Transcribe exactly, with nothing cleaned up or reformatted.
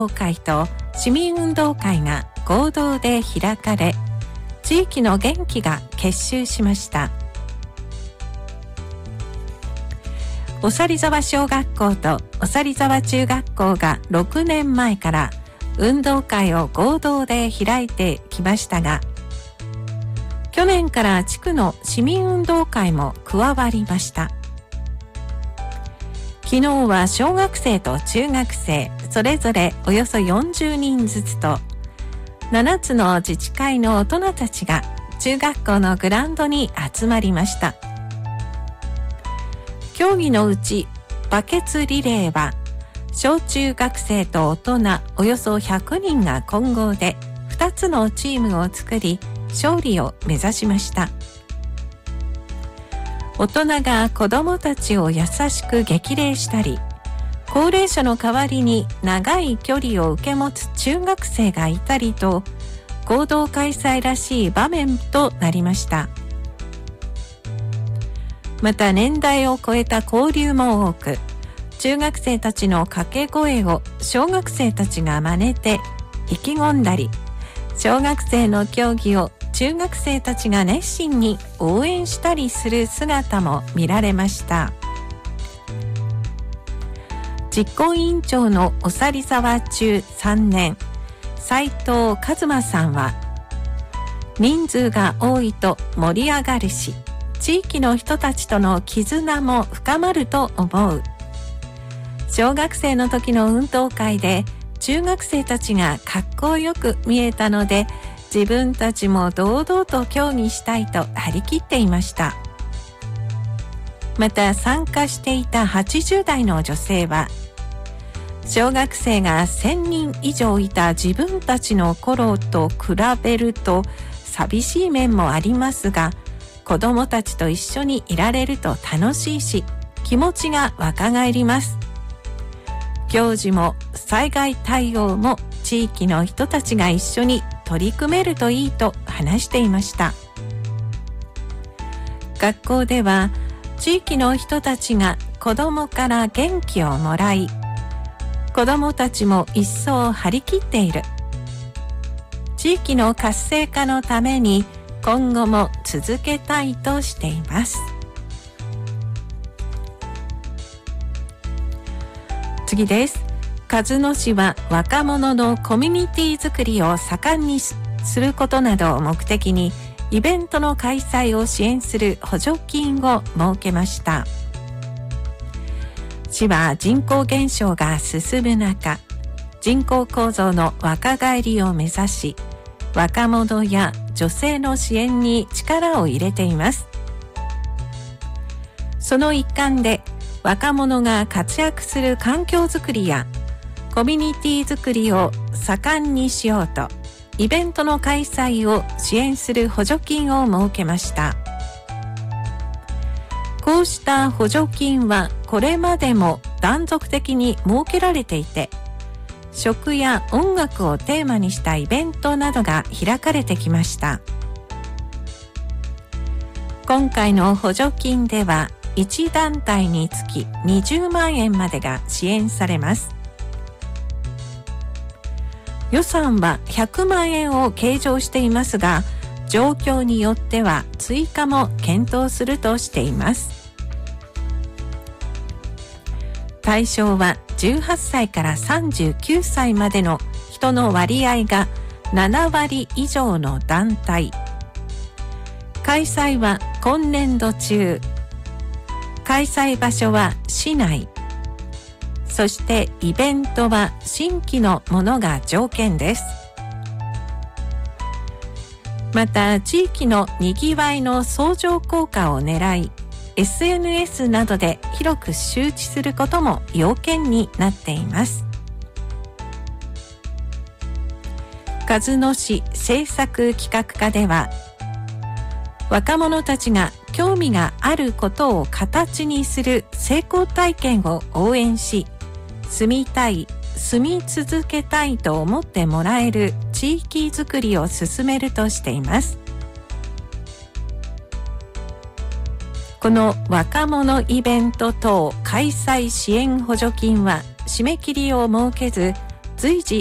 会と市民運動会が合同で開かれ、地域の元気が結集しました。おさり沢小学校とおさり沢中学校がろくねんまえから運動会を合同で開いてきましたが、去年から地区の市民運動会も加わりました。昨日は小学生と中学生それぞれおよそよんじゅうにんずつとななつの自治会の大人たちが中学校のグラウンドに集まりました。競技のうちバケツリレーは小中学生と大人およそひゃくにんが混合でふたつのチームを作り勝利を目指しました。大人が子どもたちを優しく激励したり、高齢者の代わりに長い距離を受け持つ中学生がいたりと、合同開催らしい場面となりました。また年代を超えた交流も多く、中学生たちの掛け声を小学生たちが真似て意気込んだり、小学生の競技を中学生たちが熱心に応援したりする姿も見られました。実行委員長のおさり沢中さんねん斉藤和馬さんは、人数が多いと盛り上がるし、地域の人たちとの絆も深まると思う。小学生の時の運動会で中学生たちがかっこよく見えたので、自分たちも堂々と競技したいと張り切っていました。また参加していたはちじゅう代の女性は、小学生がせんにん以上いた自分たちの頃と比べると寂しい面もありますが、子どもたちと一緒にいられると楽しいし、気持ちが若返ります。行事も災害対応も地域の人たちが一緒に取り組めるといいと話していました。学校では地域の人たちが子どもから元気をもらい、子どもたちも一層張り切っている。地域の活性化のために今後も続けたいとしています。次です。鹿角市は若者のコミュニティ作りを盛んにすることなどを目的にイベントの開催を支援する補助金を設けました。市は人口減少が進む中、人口構造の若返りを目指し、若者や女性の支援に力を入れています。その一環で若者が活躍する環境づくりやコミュニティづくりを盛んにしようと、イベントの開催を支援する補助金を設けました。こうした補助金はこれまでも断続的に設けられていて、食や音楽をテーマにしたイベントなどが開かれてきました。今回の補助金ではいち団体につきにじゅうまんえんまでが支援されます。予算はひゃくまんえんを計上していますが、状況によっては追加も検討するとしています。対象はじゅうはっさいからさんじゅうきゅうさいまでの人の割合がななわり以上の団体。開催は今年度中。開催場所は市内。そしてイベントは新規のものが条件です。また地域のにぎわいの相乗効果を狙い、エスエヌエス などで広く周知することも要件になっています。鹿角市政策企画課では、若者たちが興味があることを形にする成功体験を応援し、住みたい、住み続けたいと思ってもらえる地域づくりを進めるとしています。この若者イベント等開催支援補助金は締め切りを設けず、 随時